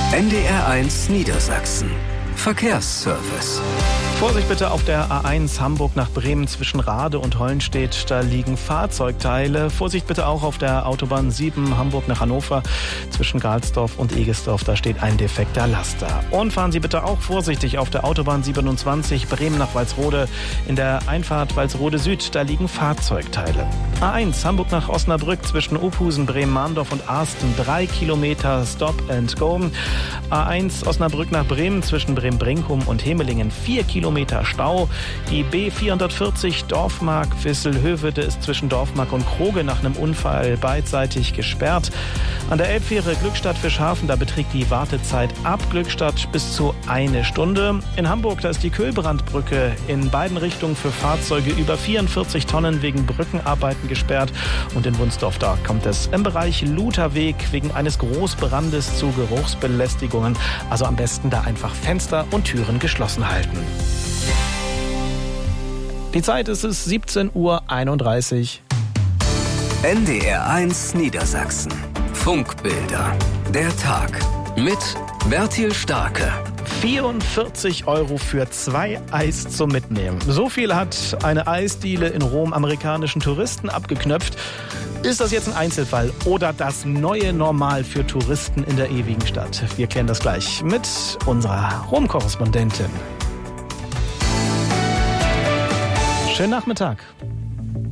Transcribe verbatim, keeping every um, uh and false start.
N D R eins Niedersachsen. Verkehrsservice. Vorsicht bitte auf der A eins Hamburg nach Bremen zwischen Rade und Hollenstedt. Da liegen Fahrzeugteile. Vorsicht bitte auch auf der Autobahn sieben Hamburg nach Hannover zwischen Galsdorf und Egesdorf. Da steht ein defekter Laster. Und fahren Sie bitte auch vorsichtig auf der Autobahn siebenundzwanzig Bremen nach Walsrode. In der Einfahrt Walsrode Süd, da liegen Fahrzeugteile. A eins Hamburg nach Osnabrück zwischen Opusen, Bremen-Mahndorf und Arsten. Drei Kilometer Stop and Go. A eins Osnabrück nach Bremen zwischen Bremen-Brinkum und Hemelingen. Vier Kilometer Stau. Die B vierhundertvierzig Dorfmark-Visselhövede ist zwischen Dorfmark und Kroge nach einem Unfall beidseitig gesperrt. An der Elbfähre Glückstadt-Fischhafen, da beträgt die Wartezeit ab Glückstadt bis zu eine Stunde. In Hamburg, da ist die Köhlbrandbrücke in beiden Richtungen für Fahrzeuge über vierundvierzig Tonnen wegen Brückenarbeiten gesperrt. Und in Wunsdorf, da kommt es im Bereich Lutherweg wegen eines Großbrandes zu Geruchsbelästigungen. Also am besten da einfach Fenster und Türen geschlossen halten. Die Zeit ist es siebzehn Uhr einunddreißig. N D R eins Niedersachsen. Funkbilder. Der Tag. Mit Bertil Starke. vierundvierzig Euro für zwei Eis zum Mitnehmen. So viel hat eine Eisdiele in Rom amerikanischen Touristen abgeknöpft. Ist das jetzt ein Einzelfall oder das neue Normal für Touristen in der ewigen Stadt? Wir klären das gleich mit unserer Rom-Korrespondentin. Schönen Nachmittag.